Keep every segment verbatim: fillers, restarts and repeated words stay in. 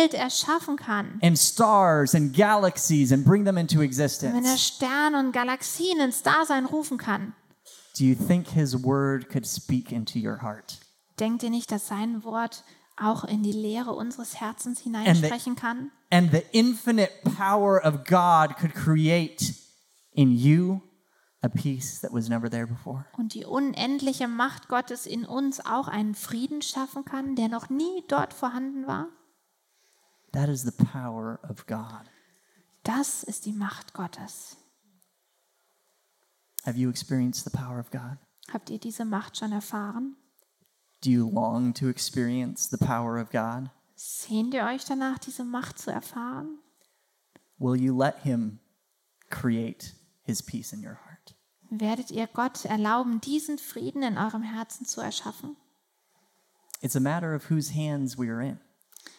Welt erschaffen kann, and stars and galaxies and bring them into wenn er existence, Sterne und Galaxien ins Dasein rufen kann, do you think his word could speak into your heart? denkt ihr nicht, dass sein Wort auch in die Leere unseres Herzens hineinsprechen kann? And the infinite power of God could create in you a peace that was never there before? Und die unendliche Macht Gottes in uns auch einen Frieden schaffen kann, der noch nie dort vorhanden war? That is the power of God. Das ist die Macht Gottes. Have you experienced the power of God? Habt ihr diese Macht schon erfahren? Do you long to experience the power of God? Sehnt ihr euch danach, diese Macht zu erfahren? Will you let him create his peace in your heart? Werdet ihr Gott erlauben, diesen Frieden in eurem Herzen zu erschaffen? It's a matter of whose hands we are in.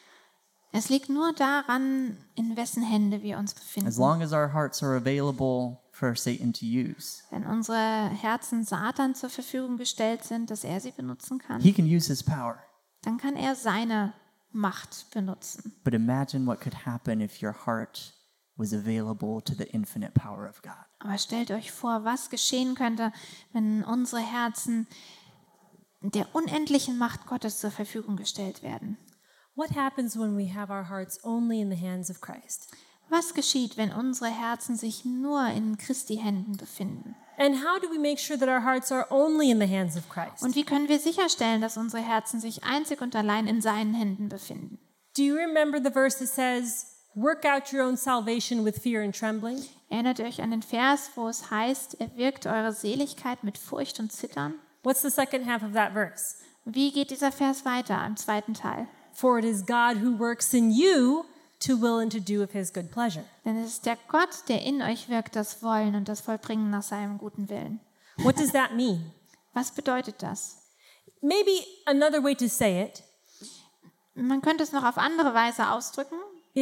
Es liegt nur daran, in wessen Hände wir uns As befinden. long as our hearts are available for Satan to use, Wenn unsere Herzen Satan zur Verfügung gestellt sind, dass er sie benutzen kann, he can use his power. dann kann er seine Macht benutzen. But imagine what could happen if your heart was available to the infinite power of God. Aber stellt euch vor, was geschehen könnte, wenn unsere Herzen der unendlichen Macht Gottes zur Verfügung gestellt werden. What happens when we have our hearts only in the hands of Christ? Was geschieht, wenn unsere Herzen sich nur in Christi Händen befinden? And how do we make sure that our hearts are only in the hands of Christ? Und wie können wir sicherstellen, dass unsere Herzen sich einzig und allein in seinen Händen befinden? Do you remember the verse that says, "Work out your own salvation with fear and trembling"? Erinnert ihr euch an den Vers, wo es heißt, er wirkt eure Seligkeit mit Furcht und Zittern? What's the second half of that verse? Wie geht dieser Vers weiter im zweiten Teil? For it is God who works in you to will and to do of his good pleasure. Denn es ist der Gott, der in euch wirkt, das Wollen und das Vollbringen nach seinem guten Willen. What does that mean? Was bedeutet das? Maybe another way to say it Man könnte es noch auf andere Weise ausdrücken.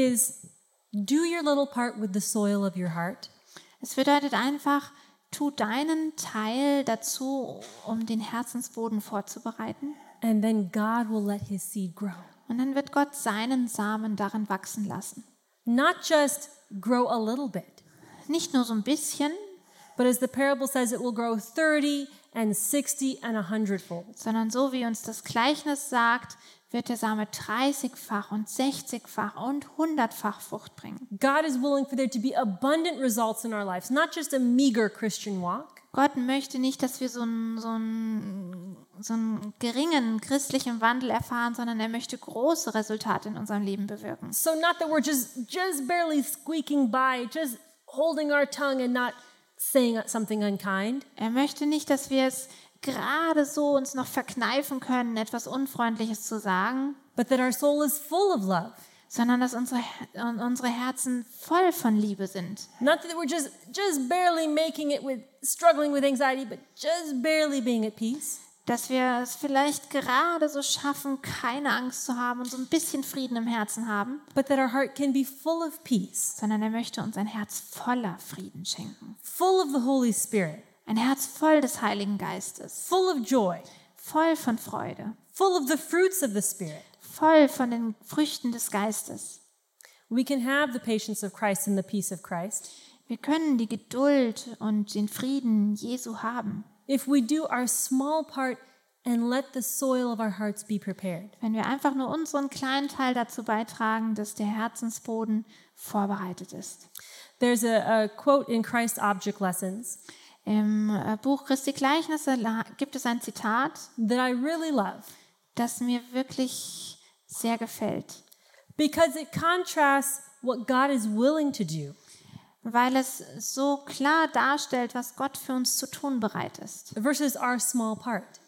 is do your little part with the soil of your heart. Es bedeutet einfach, tu deinen Teil dazu, um den Herzensboden vorzubereiten. And then God will let his seed grow. Und dann wird Gott seinen Samen darin wachsen lassen. Not just grow a little bit, Nicht nur so ein bisschen, but as the parable says, it will grow thirty and sixty and a hundredfold. sondern so wie uns das Gleichnis sagt, wird der Same dreißigfach und sechzigfach und hundertfach Frucht bringen. God is willing for there to be abundant results in our lives, not just a meager Christian walk, Gott möchte nicht, dass wir so einen, so einen, so einen geringen christlichen Wandel erfahren, sondern er möchte große Resultate in unserem Leben bewirken. so not that we're just just barely squeaking by, just holding our tongue and not saying something unkind, Er möchte nicht, dass wir es gerade so uns noch verkneifen können, etwas Unfreundliches zu sagen, but that our soul is full of love. sondern dass unsere, unsere Herzen voll von Liebe sind. Not that we're just just barely making it with struggling with anxiety, but just barely being at peace. Dass wir es vielleicht gerade so schaffen, keine Angst zu haben und so ein bisschen Frieden im Herzen haben, But that our heart can be full of peace, sondern er möchte uns ein Herz voller Frieden schenken. full of the Holy Spirit, Ein Herz voll des Heiligen Geistes, full of joy, voll von Freude, full of the fruits of the Spirit. voll von den Früchten des Geistes. We can have the patience of Christ and the peace of Christ Wir können die Geduld und den Frieden Jesu haben, if we do our small part and let the soil of our hearts be prepared. wenn wir einfach nur unseren kleinen Teil dazu beitragen, dass der Herzensboden vorbereitet ist. There's a, a quote in Christ Object Lessons Im äh, Buch Christi Gleichnisse la- gibt es ein Zitat, that I really love das mir wirklich sehr gefällt, because it contrasts what God is willing to do weil es so klar darstellt, was Gott für uns zu tun bereit ist. versus our small part.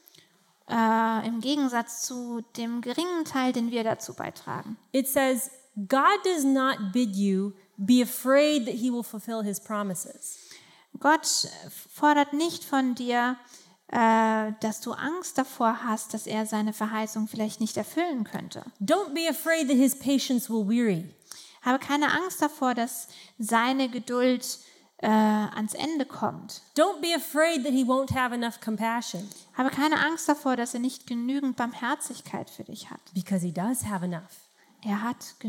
Äh, Im Gegensatz zu dem geringen Teil, den wir dazu beitragen. It says, God does not bid you be afraid that he will fulfill his promises. Gott fordert nicht von dir, äh, dass du Angst davor hast, dass er seine Verheißung vielleicht nicht erfüllen könnte. Don't be afraid that his patience will weary. Habe keine Angst davor, dass seine Geduld äh, ans Ende kommt. Don't be afraid that he won't have enough compassion, Habe keine Angst davor, dass er nicht genügend Barmherzigkeit für dich hat. because he does have enough. Er hat